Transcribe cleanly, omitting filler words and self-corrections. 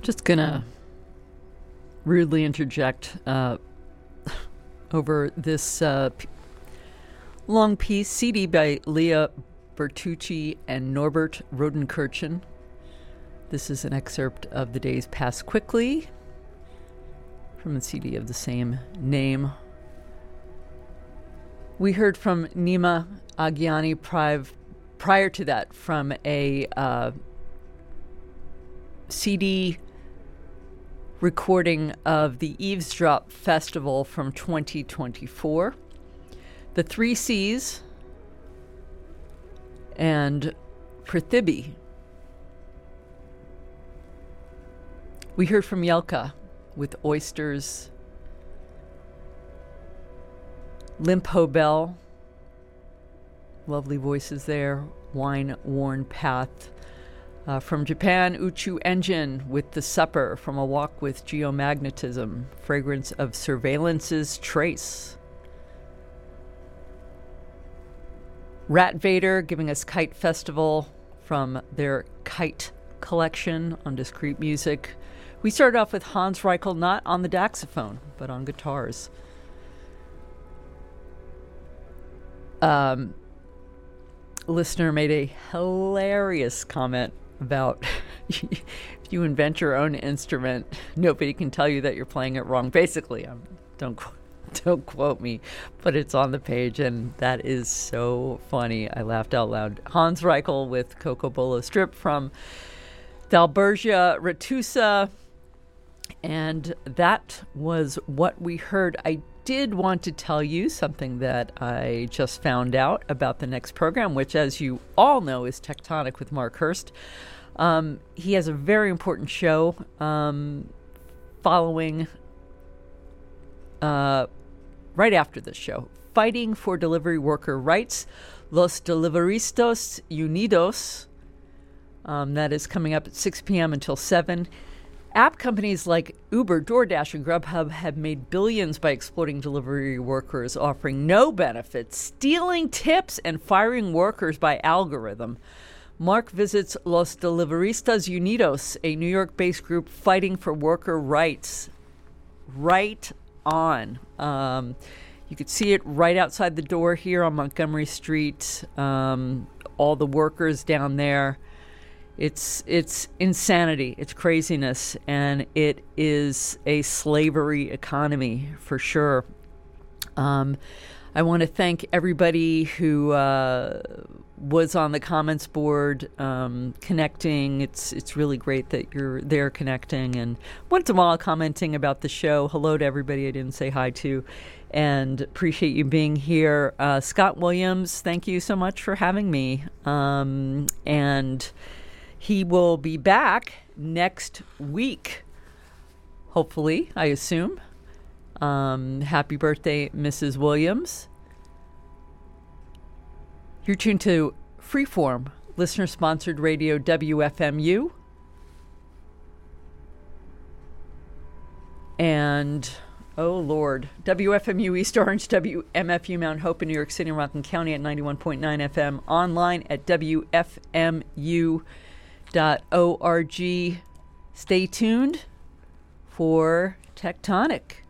Just gonna rudely interject over this long piece, CD by Leah Bertucci and Norbert Rodenkirchen. This is an excerpt of The Days Pass Quickly from the CD of the same name. We heard from Nima Aghiani prior to that from a CD recording of the Eavesdrop Festival from 2024. The Three Seas and Prithibi. We heard from Yelka with Oysters, Limpo Bell, lovely voices there, Wine Worn Path. From Japan, Uchu Engine with The Supper, from A Walk with Geomagnetism, Fragrance of Surveillance's Trace. Rat Vader giving us Kite Festival from their Kite collection on Discreet Music. We started off with Hans Reichel, not on the Daxophone, but on guitars. Listener made a hilarious comment about if you invent your own instrument, nobody can tell you that you're playing it wrong. Basically, don't quote me, but it's on the page, and that is so funny. I laughed out loud. Hans Reichel with Cocobolo Strip from Dalbergia Ratusa, and that was what we heard. I did want to tell you something that I just found out about the next program, which, as you all know, is Tectonic with Mark Hurst. He has a very important show following right after this show, Fighting for Delivery Worker Rights, Los Deliveristas Unidos. That is coming up at 6 p.m. until 7. App companies like Uber, DoorDash, and Grubhub have made billions by exploiting delivery workers, offering no benefits, stealing tips, and firing workers by algorithm. Mark visits Los Deliveristas Unidos, a New York-based group fighting for worker rights. Right on. You could see it right outside the door here on Montgomery Street. All the workers down there. It's insanity. It's craziness. And it is a slavery economy for sure. I want to thank everybody who was on the comments board connecting. It's really great that you're there connecting. And once in a while commenting about the show. Hello to everybody I didn't say hi to. And appreciate you being here. Scott Williams, thank you so much for having me. And he will be back next week, hopefully, I assume. Happy birthday, Mrs. Williams. You're tuned to Freeform, listener-sponsored radio WFMU. And, oh, Lord, WFMU East Orange, WMFU Mount Hope in New York City and Rockland County at 91.9 FM, online at WFMU.org. Stay tuned for Tectonic.